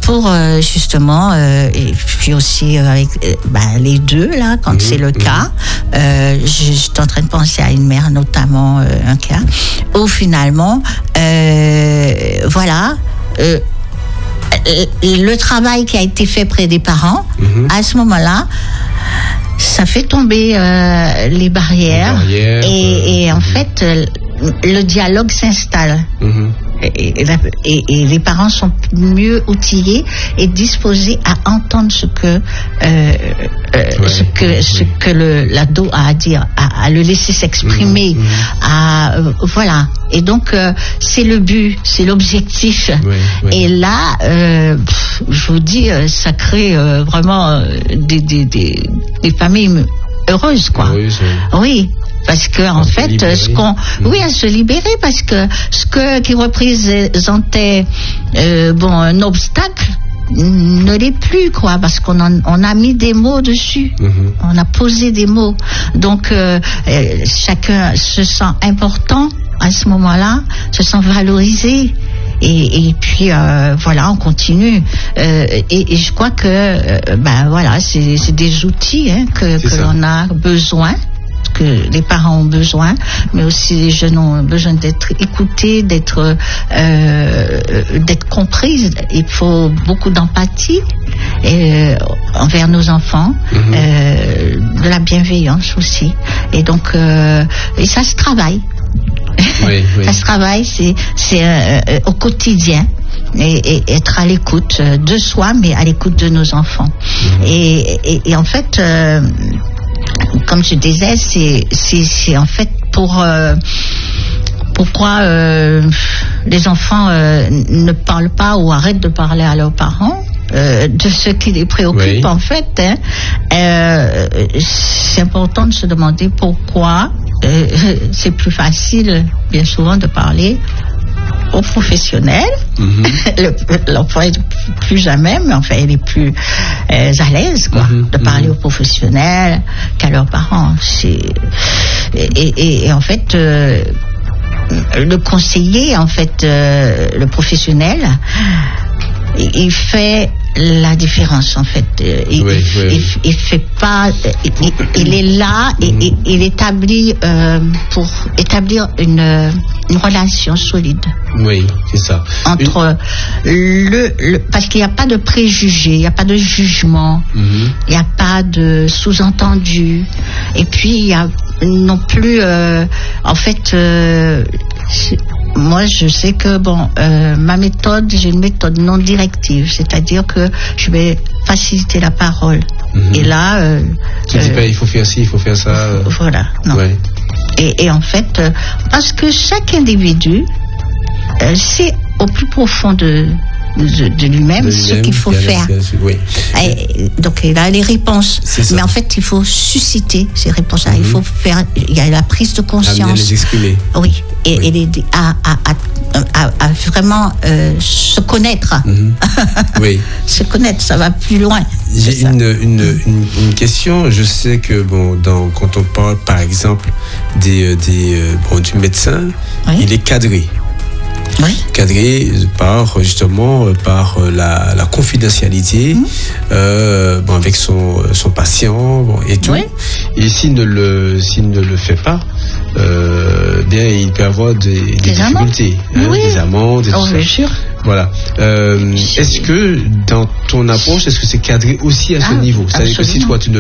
pour justement, et puis aussi avec les deux, là, quand c'est le cas, je suis en train de penser à une mère, notamment un cas, où finalement, voilà, le travail qui a été fait près des parents, à ce moment-là, ça fait tomber les barrières, et en fait, le dialogue s'installe. Et les parents sont mieux outillés et disposés à entendre ce que l'ado a à dire, à le laisser s'exprimer, voilà. Et donc c'est le but, c'est l'objectif. Et là, je vous dis, ça crée vraiment des familles heureuses, quoi. Oui. Parce que en fait, à se libérer, parce que qui représentait un obstacle ne l'est plus, quoi, parce qu'on a mis des mots dessus, on a posé des mots. Donc chacun se sent important à ce moment-là, se sent valorisé. Et puis voilà, on continue. Et je crois que voilà, c'est des outils que l'on a besoin, que les parents ont besoin, mais aussi les jeunes ont besoin d'être écoutés, d'être comprises. Il faut beaucoup d'empathie envers nos enfants, de la bienveillance aussi. Et donc, et ça se travaille. Ça se travaille, c'est au quotidien. Et être à l'écoute de soi, mais à l'écoute de nos enfants. Et en fait, comme je disais, c'est en fait pourquoi les enfants ne parlent pas ou arrêtent de parler à leurs parents, de ce qui les préoccupe, en fait. C'est important de se demander pourquoi c'est plus facile, bien souvent, de parler aux professionnels. L'enfant est plus jamais, mais enfin il est plus à l'aise, quoi, de parler aux professionnels qu'à leurs parents. Et en fait, le conseiller, en fait, le professionnel, il fait la différence, en fait. Il fait pas, il est là et il établit pour établir une relation solide. Oui, c'est ça. Entre parce qu'il n'y a pas de préjugés, il n'y a pas de jugement, il n'y a pas de sous-entendu, et puis il y a non plus, en fait, moi je sais que ma méthode, j'ai une méthode non directive, c'est-à-dire que je vais faciliter la parole. Et là, tu dis pas il faut faire ci, il faut faire ça. Voilà, non. Et en fait, parce que chaque individu, c'est au plus profond de lui-même ce qu'il faut faire. Donc il a les réponses, mais en fait il faut susciter ces réponses-là. Il faut faire, il y a la prise de conscience. Les exprimer. Oui, et l'aider à vraiment se connaître. Se connaître, ça va plus loin. J'ai une question. Je sais que quand on parle par exemple du médecin, il est cadré. Cadré par la confidentialité avec son patient et tout. Et s'il ne le fait pas, bien il peut avoir des difficultés, des amendes, tout ça. Bien sûr. Voilà. Est-ce que dans ton approche, est-ce que c'est cadré aussi à ce niveau? C'est-à-dire que si toi tu ne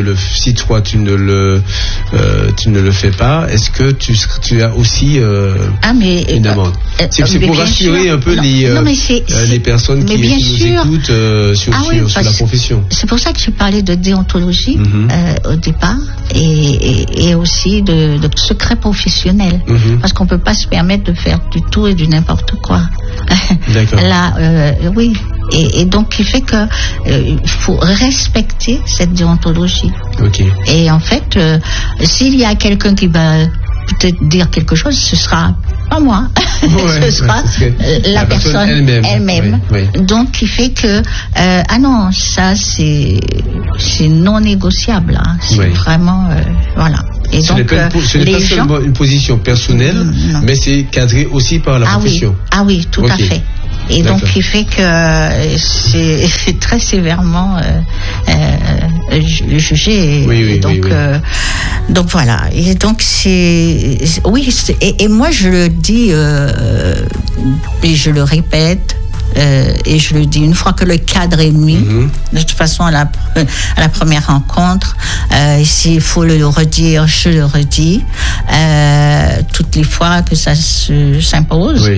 le fais pas, est-ce que tu as aussi une amende? C'est pour rassurer un peu les personnes qui nous écoutent sur la profession. C'est pour ça que je parlais de déontologie au départ, et aussi de secret professionnel, parce qu'on peut pas se permettre de faire du tout et du n'importe quoi. D'accord. Là, oui. Et donc, il fait que il faut respecter cette déontologie. Et en fait, s'il y a quelqu'un qui va peut-être dire quelque chose, ce sera pas moi, ce sera la personne elle-même. Donc, il fait que non, ça c'est non négociable. Hein. C'est vraiment voilà. Et ce n'est pas seulement une position personnelle, mais c'est cadré aussi par la profession. Oui, tout à fait. Et donc, il fait que c'est très sévèrement jugé. Et donc voilà. Et donc et moi je le dis et je le répète. Et je le dis, une fois que le cadre est mis, de toute façon à la première rencontre, s'il faut le redire, je le redis, toutes les fois que ça s'impose.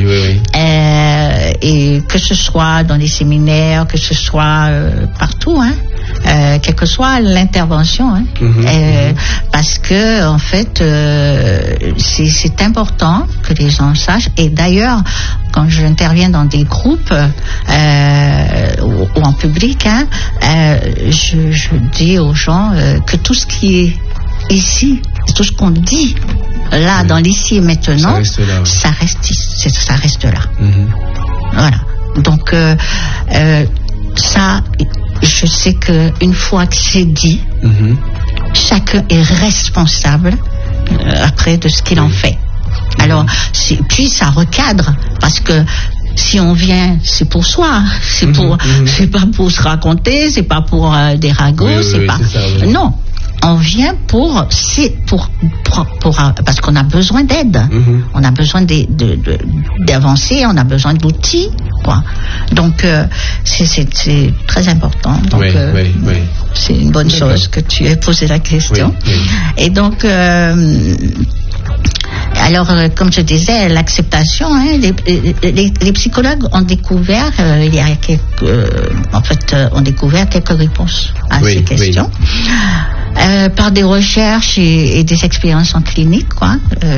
Et que ce soit dans les séminaires, que ce soit partout, quelle que soit l'intervention, parce que en fait c'est important que les gens sachent. Et d'ailleurs, quand j'interviens dans des groupes ou en public, je dis aux gens que tout ce qui est ici, tout ce qu'on dit là, dans l'ici et maintenant, ça reste là. Voilà. Donc ça, je sais qu'une fois que c'est dit, chacun est responsable après de ce qu'il en fait. Alors, puis ça recadre, parce que si on vient, c'est pour soi, c'est pas pour se raconter, c'est pas pour des ragots, c'est pas. Non. On vient parce qu'on a besoin d'aide. On a besoin d'avancer, on a besoin d'outils, quoi. Donc, c'est très important. Donc, c'est une bonne chose que tu aies posé la question. Et donc, alors, comme je disais, l'acceptation, les psychologues ont découvert, ont découvert quelques réponses à ces questions. Par des recherches et des expériences en clinique, quoi.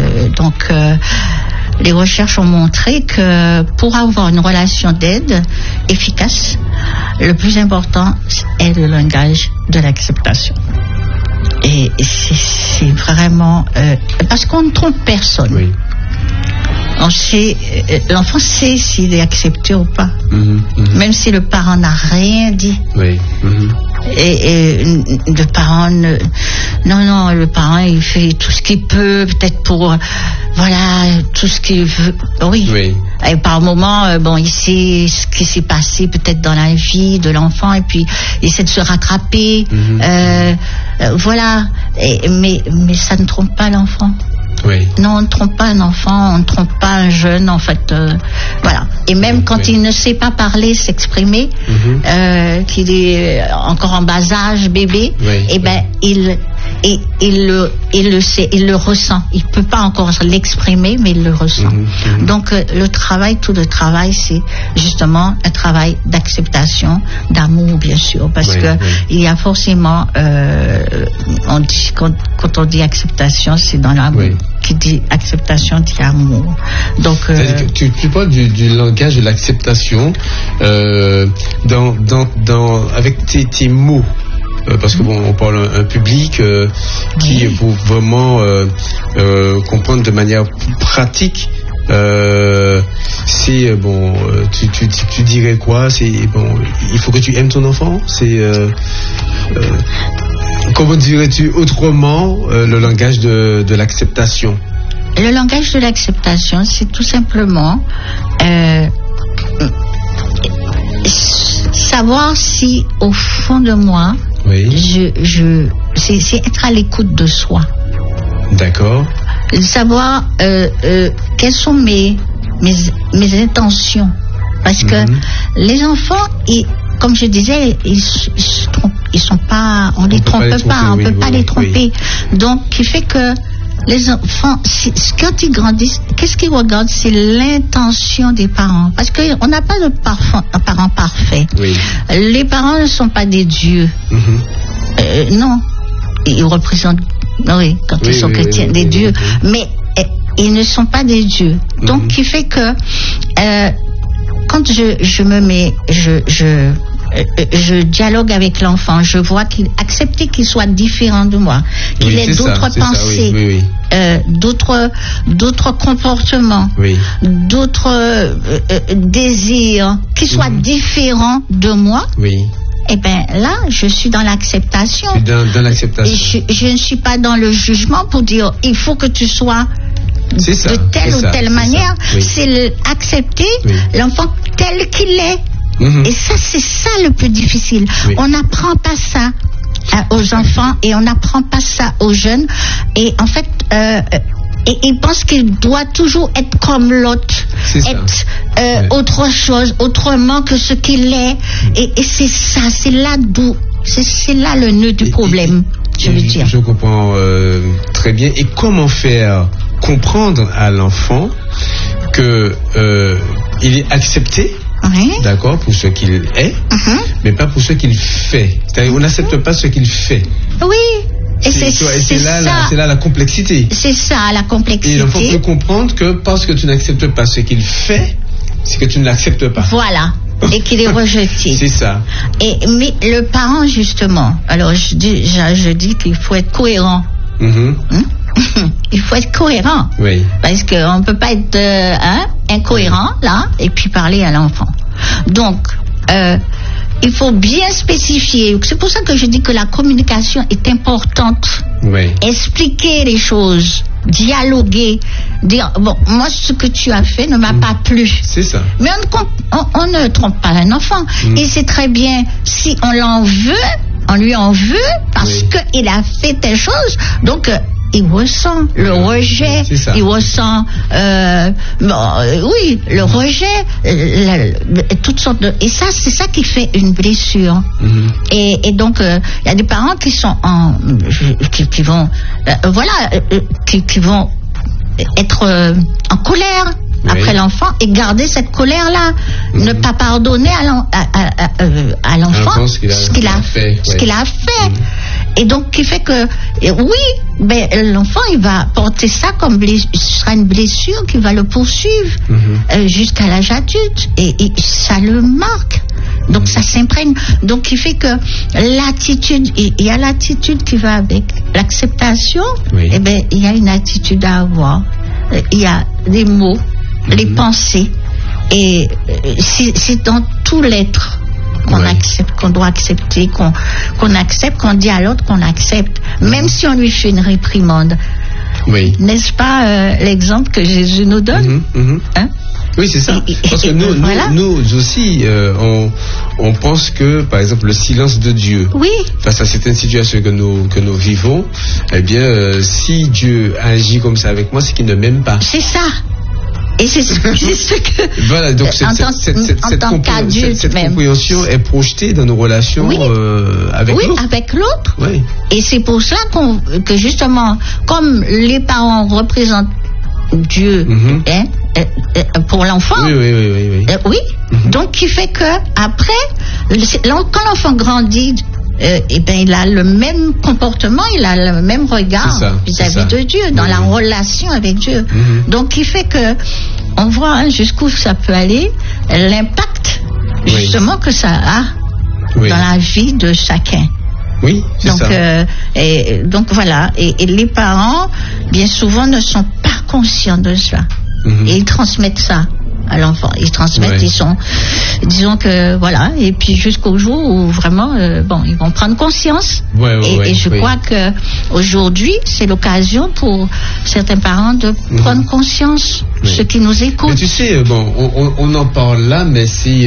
Les recherches ont montré que pour avoir une relation d'aide efficace, le plus important est le langage de l'acceptation. Et c'est vraiment parce qu'on ne trompe personne. On sait, l'enfant sait s'il est accepté ou pas, même si le parent n'a rien dit. Et le parent le parent il fait tout ce qu'il peut, peut-être pour tout ce qu'il veut. Et par moment, il sait ce qui s'est passé peut-être dans la vie de l'enfant, et puis il essaie de se rattraper. Mais ça ne trompe pas l'enfant. Non, on ne trompe pas un enfant, on ne trompe pas un jeune, en fait. Et même quand il ne sait pas parler, s'exprimer, qu'il est encore en bas âge, bébé, il le sait, il le ressent. Il peut pas encore l'exprimer, mais il le ressent. Donc tout le travail, c'est justement un travail d'acceptation, d'amour, bien sûr, parce que il y a forcément, on dit, quand on dit acceptation, c'est dans l'amour. Qui dit acceptation dit amour. Donc tu parles du langage de l'acceptation avec tes mots. Parce que on parle un public qui pour vraiment comprendre de manière pratique. Tu dirais quoi? Il faut que tu aimes ton enfant. Comment dirais-tu autrement le langage de l'acceptation? Le langage de l'acceptation, c'est tout simplement savoir si au fond de moi, c'est être à l'écoute de soi. D'accord. Savoir quelles sont mes intentions, parce que les enfants, comme je disais, ils sont pas, on les trompe pas, on peut pas les tromper. Donc, qui fait que les enfants, quand ils grandissent, qu'est-ce qu'ils regardent? C'est l'intention des parents, parce que on n'a pas de parents parfaits. Les parents ne sont pas des dieux. Non, ils représentent, quand ils sont chrétiens, des dieux, mais ils ne sont pas des dieux. Donc, qui fait que quand je me mets, je dialogue avec l'enfant, je vois accepter qu'il soit différent de moi, qu'il ait d'autres pensées, d'autres comportements, d'autres désirs, qu'il soit différent de moi. Et bien là, je suis dans l'acceptation. Dans l'acceptation. Et je ne suis pas dans le jugement pour dire il faut que tu sois de telle ou telle manière. C'est accepter l'enfant tel qu'il est. Et ça, c'est ça le plus difficile. On n'apprend pas ça aux enfants et on n'apprend pas ça aux jeunes. Et en fait, et ils pensent qu'il doit toujours être comme l'autre, être autre chose, autrement que ce qu'il est. Et c'est ça, c'est là le nœud du problème, je veux dire. Je comprends très bien. Et comment faire comprendre à l'enfant que il est accepté? D'accord, pour ce qu'il est, mais pas pour ce qu'il fait. C'est-à-dire, on n'accepte pas ce qu'il fait. Oui. Et c'est là la complexité. C'est ça, la complexité. Et l'enfant peut comprendre que parce que tu n'acceptes pas ce qu'il fait, c'est que tu ne l'acceptes pas. Voilà. Et qu'il est rejeté. C'est ça. Mais le parent, justement, alors je dis qu'il faut être cohérent. Il faut être cohérent. Oui. Parce qu'on ne peut pas être incohérent, là, et puis parler à l'enfant. Donc, il faut bien spécifier. C'est pour ça que je dis que la communication est importante. Oui. Expliquer les choses, dialoguer, dire, bon, moi, ce que tu as fait ne m'a pas plu. C'est ça. Mais on ne trompe pas un enfant. Et c'est très bien, si on l'en veut, on lui en veut, parce qu'il a fait telle chose. Donc, il ressent le rejet, il ressent, le rejet, toutes sortes de, et ça, c'est ça qui fait une blessure. Et donc, il y a des parents qui sont qui vont être en colère après l'enfant et garder cette colère-là, ne pas pardonner à l'enfant ce qu'il a fait. Et donc, qui fait que, l'enfant, il va porter ça comme ce sera une blessure qui va le poursuivre jusqu'à l'âge adulte. Et ça le marque. Donc, ça s'imprègne. Donc, qui fait que l'attitude, il y a l'attitude qui va avec l'acceptation. Il y a une attitude à avoir. Il y a des mots, les pensées. Et c'est dans tout l'être qu'on accepte, qu'on doit accepter, qu'on accepte, qu'on dit à l'autre qu'on accepte, même si on lui fait une réprimande. N'est-ce pas l'exemple que Jésus nous donne? Oui, c'est ça. Parce que nous aussi, on pense que, par exemple, le silence de Dieu, face à certaines situations que nous vivons, eh bien, si Dieu agit comme ça avec moi, c'est qu'il ne m'aime pas. C'est ça. Et c'est ce que... Voilà, donc cette compréhension est projetée dans nos relations avec l'autre. Oui, avec l'autre. Oui. Et c'est pour cela que justement, comme les parents représentent Dieu pour l'enfant, donc qui fait que après, quand l'enfant grandit, il a le même comportement, il a le même regard vis-à-vis de Dieu, dans la relation avec Dieu. Donc, qui fait que on voit jusqu'où ça peut aller, l'impact justement que ça a dans la vie de chacun. Oui, c'est donc, ça. Donc voilà, et les parents, bien souvent, ne sont pas conscients de cela. Et ils transmettent ça à l'enfant. Ils transmettent, disons que voilà, et puis jusqu'au jour où vraiment, ils vont prendre conscience. Et je crois que aujourd'hui, c'est l'occasion pour certains parents de prendre conscience, ceux qui nous écoutent. Mais tu sais, on en parle là, mais si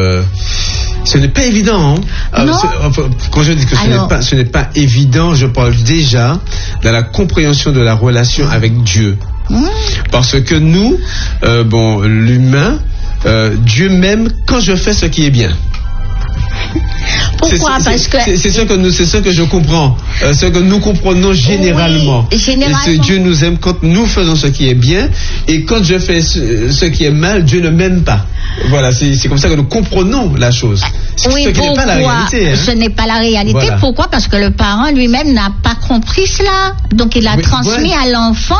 ce n'est pas évident. Non. Quand je dis que ce n'est pas évident, je parle déjà de la compréhension de la relation avec Dieu. Parce que nous, l'humain, Dieu m'aime quand je fais ce qui est bien. Pourquoi? Parce que c'est ce que je comprends, ce que nous comprenons généralement. Et Dieu nous aime quand nous faisons ce qui est bien, et quand je fais ce qui est mal, Dieu ne m'aime pas. Voilà, c'est comme ça que nous comprenons la chose. Ce qui n'est pas la réalité. Ce n'est pas la réalité. Voilà. Pourquoi? Parce que le parent lui-même n'a pas compris cela. Donc il a transmis à l'enfant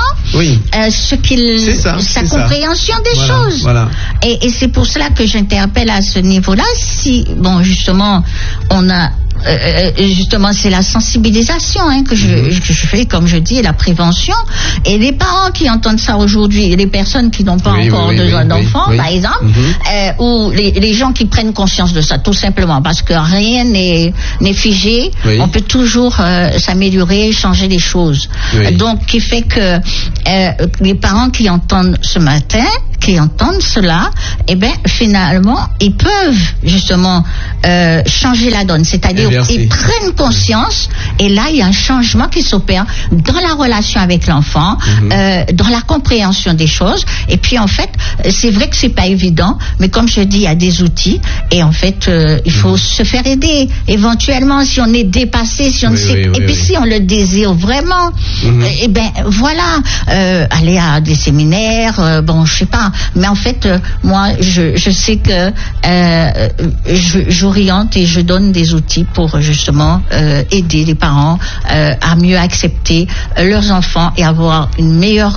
sa compréhension des choses. Voilà. Et c'est pour cela que j'interpelle à ce niveau-là. Si, justement, on a justement, c'est la sensibilisation que je fais, comme je dis, la prévention. Et les parents qui entendent ça aujourd'hui, les personnes qui n'ont pas encore d'enfants, par exemple, ou les gens qui prennent conscience de ça, tout simplement, parce que rien n'est figé. On peut toujours s'améliorer, changer les choses. Donc, qui fait que les parents qui entendent ce matin, qui entendent cela, eh bien, finalement, ils peuvent justement changer la donne. C'est-à-dire, ils prennent conscience, et là, il y a un changement qui s'opère dans la relation avec l'enfant, dans la compréhension des choses. Et puis, en fait, c'est vrai que c'est pas évident, mais comme je dis, il y a des outils, et en fait, il faut se faire aider. Éventuellement, si on est dépassé, si on ne sait, et puis si on le désire vraiment, eh ben, voilà, aller à des séminaires, bon, je sais pas. Mais en fait, moi, je sais que j'oriente et je donne des outils pour justement aider les parents à mieux accepter leurs enfants et avoir un meilleur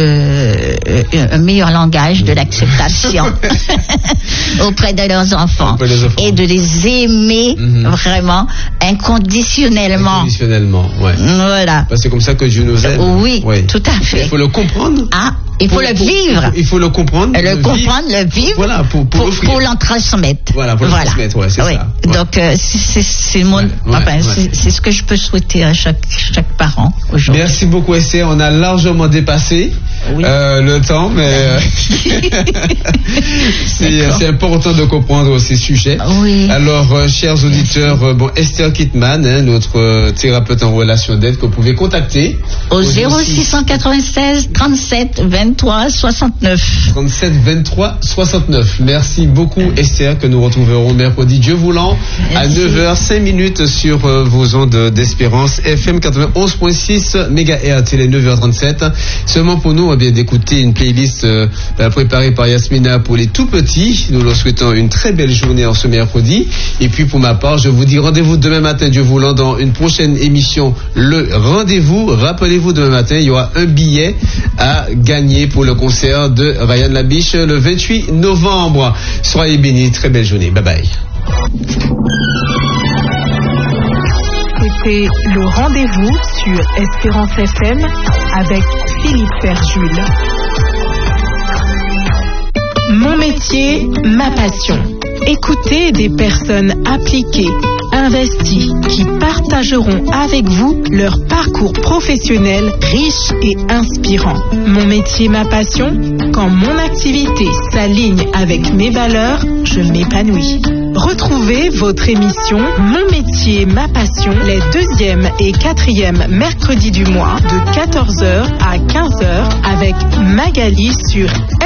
langage de l'acceptation auprès de leurs enfants et de les aimer vraiment inconditionnellement. Voilà. C'est comme ça que Dieu nous aime. Oui, tout à fait. Il faut le comprendre. Il faut le vivre. Il faut le comprendre. Le vivre. Voilà, pour l'en transmettre. Voilà, pour le transmettre, c'est ça. Donc, c'est mon, c'est ce que je peux souhaiter à chaque parent aujourd'hui. Merci beaucoup, Esther. On a largement dépassé le temps, mais c'est important de comprendre ces sujets. Alors, chers auditeurs, Esther Kittmann, notre thérapeute en relation d'aide, que vous pouvez contacter au 0696 37 23 69. 37 23 69. Merci beaucoup, Esther, que nous retrouverons mercredi, Dieu voulant, à 9h05 sur vos ondes d'Espérance FM 91.6 MHz, il est 9h37. Seulement pour nous, d'écouter une playlist préparée par Yasmina pour les tout petits. Nous leur souhaitons une très belle journée en ce mercredi. Et puis pour ma part, je vous dis rendez-vous demain matin, Dieu voulant, dans une prochaine émission, le rendez-vous. Rappelez-vous, demain matin, il y aura un billet à gagner pour le concert de Ryan Labiche le 28 novembre. Soyez bénis, très belle journée. Bye bye. C'était le rendez-vous sur Espérance FM avec Philippe Ferjul. Mon métier, ma passion. Écoutez des personnes appliquées, investies, qui partageront avec vous leur parcours professionnel riche et inspirant. Mon métier, ma passion. Quand mon activité s'aligne avec mes valeurs, je m'épanouis. Retrouvez votre émission Mon métier, ma passion les 2e et 4e mercredis du mois de 14h à 15h avec Magali sur